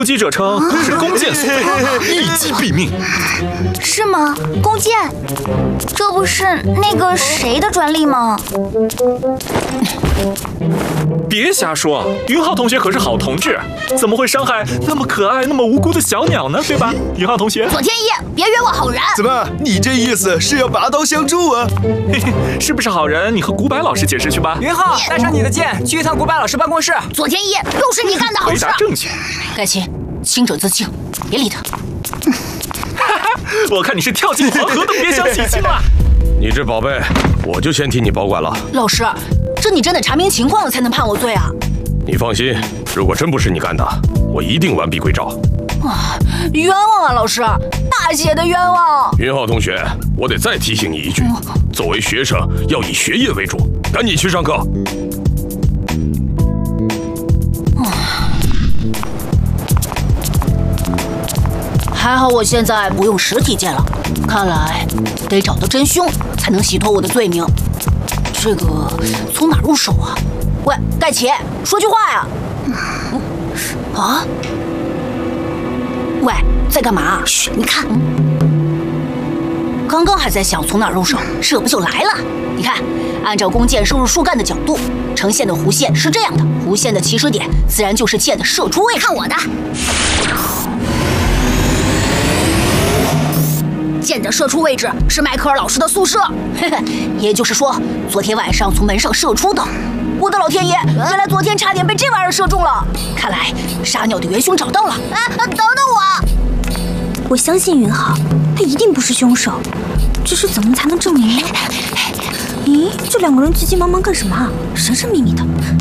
目击者称是弓箭所为，一击毙命。 是吗？弓箭？这不是那个谁的专利吗？ 别瞎说，云浩同学可是好同志，怎么会伤害那么可爱、那么无辜的小鸟呢？对吧，云浩同学？ 左天一，别冤枉好人！ 怎么，你这意思是要拔刀相助啊？ 嘿嘿，是不是好人？你和古柏老师解释去吧。 云浩，带上你的剑，去一趟古柏老师办公室。 左天一，又是你干的好回事！ 答正确。 盖奇，清者自清，别理他。 哈哈，我看你是跳进黄河都别想洗清了。 你这宝贝，我就先替你保管了。 老师，这你真得查明情况了才能判我罪啊！ 你放心，如果真不是你干的，我一定完璧归赵。 啊，冤枉啊，老师，大写的冤枉！ 云浩同学，我得再提醒你一句，作为学生要以学业为主，赶紧去上课。 还好我现在不用实体剑了，看来得找到真凶才能洗脱我的罪名。这个从哪入手啊？喂，盖奇，说句话呀！啊？喂，在干嘛？ 嘘，你看， 刚刚还在想从哪入手，这不就来了？你看，按照弓箭射入树干的角度，呈现的弧线是这样的，弧线的起始点自然就是箭的射出位置。 看我的！箭的射出位置是迈克尔老师的宿舍， 也就是说，昨天晚上从门上射出的。我的老天爷，原来昨天差点被这玩意儿射中了。看来杀鸟的元凶找到了。 等等我！我相信云浩，他一定不是凶手，只是怎么才能证明呢？咦，这两个人急急忙忙干什么？神神秘秘的。